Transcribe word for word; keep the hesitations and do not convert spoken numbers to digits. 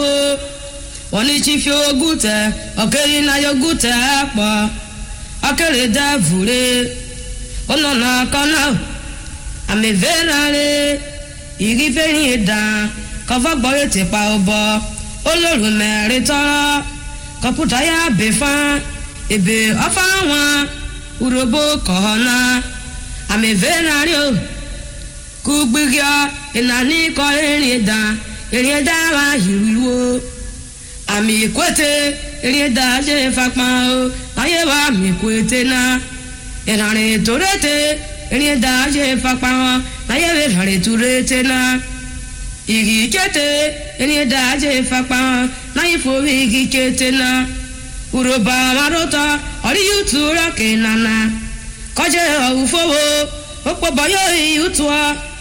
bo woni chifi ogute okeri na yogute po okere davure ono na kana ame verare igi ferin da kova gboye ti pa obo olorun mere toro kọ̀pútà ya befan ebe ofa wọn urobo kohona ame venario kugbigya inani ko erin da erin da wa hiruwo ami kwete erin da je fapan o aye wa mi kwete na erare torete erin da je fapan aye we rare turete na igi kete erin da je fapan na ifo igi kete na uroba marota ori yutura kenana koje ofuwo opo boyo yutua